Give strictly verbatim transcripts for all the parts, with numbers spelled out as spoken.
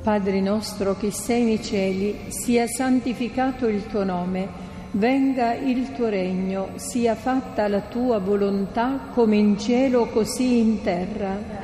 Padre nostro che sei nei cieli, sia santificato il tuo nome, venga il tuo regno, sia fatta la tua volontà come in cielo così in terra.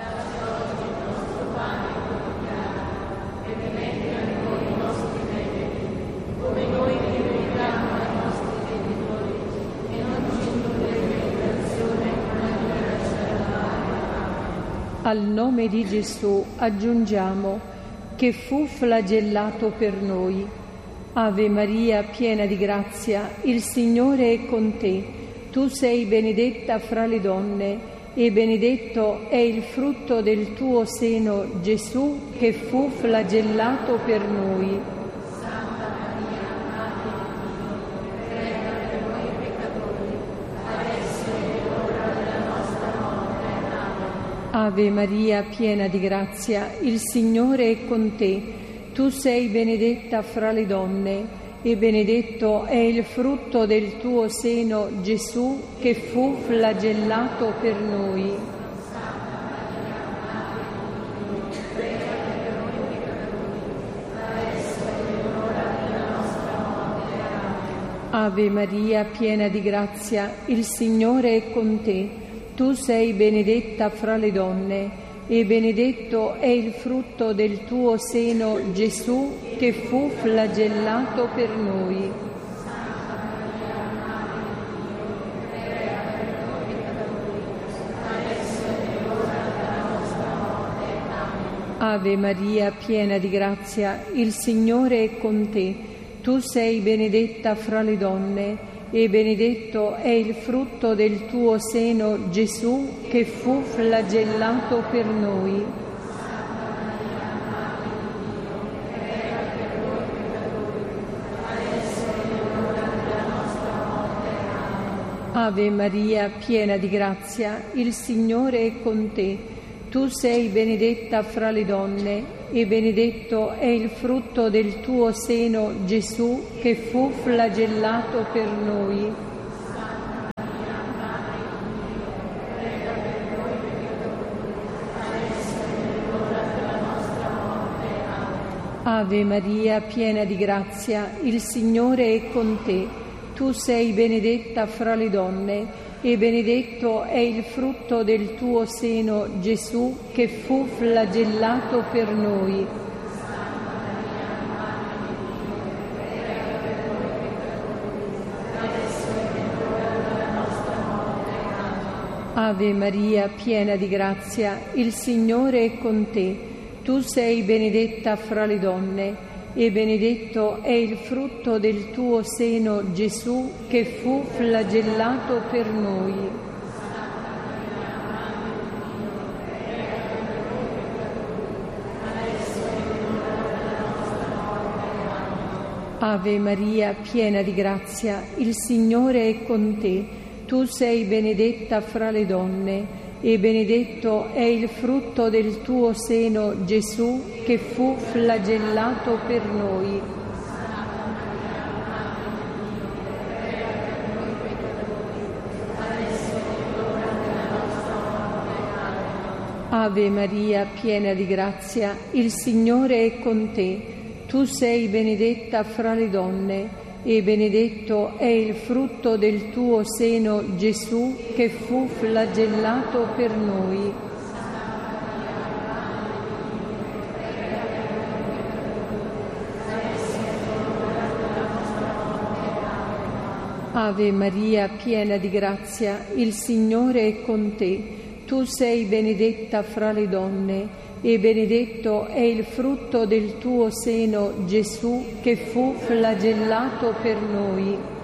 Al nome di Gesù aggiungiamo che fu flagellato per noi. Ave Maria, piena di grazia, il Signore è con te. Tu sei benedetta fra le donne e benedetto è il frutto del tuo seno, Gesù, che fu flagellato per noi. Ave Maria, piena di grazia, il Signore è con te. Tu sei benedetta fra le donne e benedetto è il frutto del tuo seno, Gesù, che fu flagellato per noi. Ave Maria, piena di grazia, il Signore è con te. Tu sei benedetta fra le donne e benedetto è il frutto del tuo seno, Gesù, che fu flagellato per noi. Ave Maria, piena di grazia, il Signore è con te. Tu sei benedetta fra le donne e benedetto è il frutto del tuo seno, Gesù, che fu flagellato per noi. Ave Maria, piena di grazia, il Signore è con te. Tu sei benedetta fra le donne e benedetto è il frutto del tuo seno, Gesù, che fu flagellato per noi. Ave Maria, piena di grazia, il Signore è con te. Tu sei benedetta fra le donne e benedetto è il frutto del tuo seno, Gesù, che fu flagellato per noi. Ave Maria, piena di grazia, il Signore è con te. Tu sei benedetta fra le donne e benedetto è il frutto del tuo seno, Gesù, che fu flagellato per noi. Ave Maria, piena di grazia, il Signore è con te. Tu sei benedetta fra le donne e benedetto è il frutto del tuo seno, Gesù, che fu flagellato per noi. Ave Maria, piena di grazia, il Signore è con te. Tu sei benedetta fra le donne e benedetto è il frutto del tuo seno, Gesù, che fu flagellato per noi. Ave Maria, piena di grazia, il Signore è con te. Tu sei benedetta fra le donne e benedetto è il frutto del tuo seno, Gesù, che fu flagellato per noi.